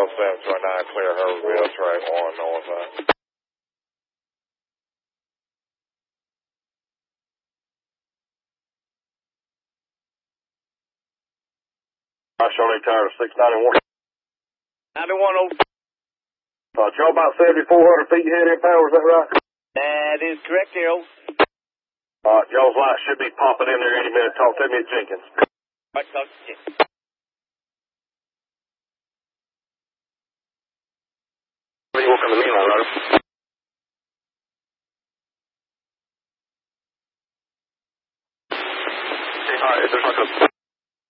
South 729, clear Herberville, track 1, north side. Charlie Tower 691. 9105. Y'all about 7,400 feet head in power, is that right? That is correct, Harold. Y'all's light should be popping in there any minute. Talk to me at Jenkins. Right, talk to you. What are you working the mean on, Roger? Hey, all right, there's like a...